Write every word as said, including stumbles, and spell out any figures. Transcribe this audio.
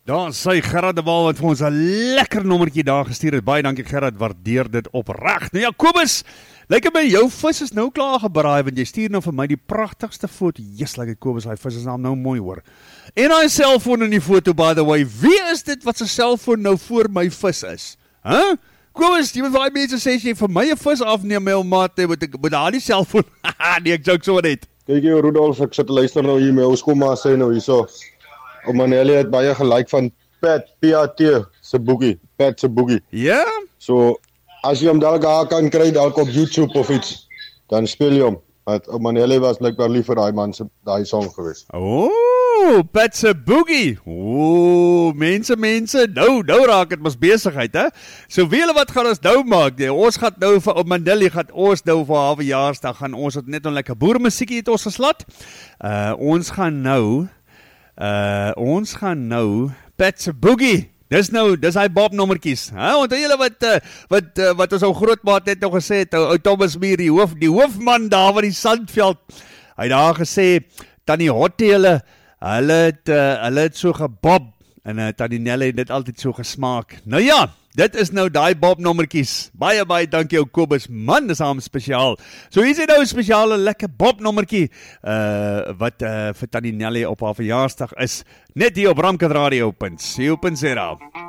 Daar sy Gerard de Waal wat vir ons 'n lekker nommertjie daar gestuur het. Baie dankie Gerard, waardeer dit opreg. Nou ja, Kobus, lyk dit my jou vis is nou klaar gebraai, want jy stuur nou vir my die pragtigste foto. Yes, like Kobus, hy vis is nou, nou mooi hoor. En hy selfoon in die foto, by the way. Wie is dit wat sy selfoon nou voor my vis is? Huh? Kobus, jy moet vir die mense sê, as jy vir my 'n vis afneem, my maat, moet ek met daardie selfoon. Nee, ek joke so net. Kyk jy, Rudolf, ek sit te luister nou hier, my ou skoonma sê nou hierso. Ou Manelli het baie gelyk van Pat, P A T, se boegie, Pat se boegie. Ja? Yeah? So, as jy hom dalk daar kan kry, dalk op YouTube of iets, dan speel jy hom. Ou Manelli was blijkbaar lief vir daai man se daai song geweest. Oh, Pat se boogie. Oh, mense, mense, nou, nou raak het ons besigheid, hè? So wie hulle wat gaan ons nou maak? Nee, ons gaan nou vir ou Manelli, gaan ons nou vir haar verjaarsdag, gaan ons het net 'n lekker boermusiekie het ons geslat. Uh, ons gaan nou, uh, ons gaan nou, Pat se boogie. Dis nou, dis hy Bob nommertjies. Hè, onthou julle wat uh, wat uh, wat ons ou grootmaat het nou gesê het, ou Thomas Muir, die hoof, die hoofman daar van die Sandveld. Hy het daar gesê tannie Hottie hulle hulle het uh, hulle het so gebob en uh, tannie Nelle het dit altyd so gesmaak. Nou ja, dit is nou daai Bob nommertjies. Baie baie dankie ou Kobus. Man, dis hom spesiaal. So hier is nou 'n spesiale lekker Bob nommertjie uh wat uh vir tannie Nelle op haar verjaarsdag is. Net hier op Ramkat Radio punt co punt za.